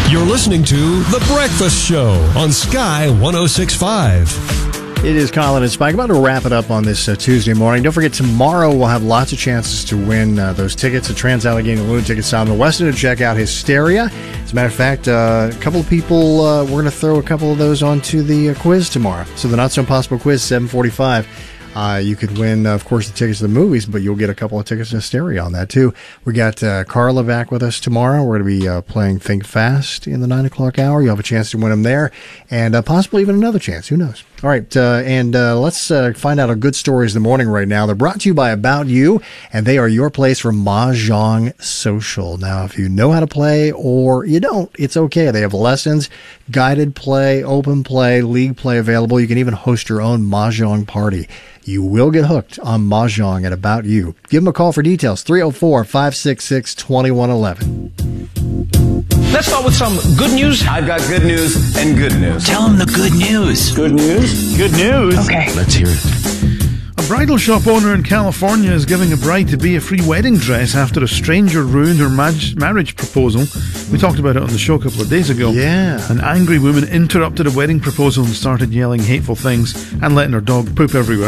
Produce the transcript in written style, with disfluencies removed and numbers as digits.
You're listening to The Breakfast Show on Sky 106.5. It is Colin and Spike. About to wrap it up on this Tuesday morning. Don't forget, tomorrow we'll have lots of chances to win those tickets at Trans-Allegheny Lunatic Asylum in Weston to check out Hysteria. As a matter of fact, a couple of people, we're going to throw a couple of those onto the quiz tomorrow. So the Not So Impossible quiz, 7:45. You could win, of course, the tickets to the movies, but you'll get a couple of tickets to Hysteria on that, too. We got Carla back with us tomorrow. We're going to be playing Think Fast in the 9 o'clock hour. You'll have a chance to win them there, and possibly even another chance. Who knows? All right, and let's find out our good stories in the morning right now. They're brought to you by About You, and they are your place for Mahjong Social. Now, if you know how to play or you don't, it's okay. They have lessons, guided play, open play, league play available. You can even host your own Mahjong party. You will get hooked on Mahjong at About You. Give them a call for details, 304-566-2111. Let's start with some good news. I've got good news and good news. Tell them the good news. Good news? Good news. Okay. Let's hear it. A bridal shop owner in California is giving a bride-to-be a free wedding dress after a stranger ruined her marriage proposal. We talked about it on the show a couple of days ago. Yeah. An angry woman interrupted a wedding proposal and started yelling hateful things and letting her dog poop everywhere.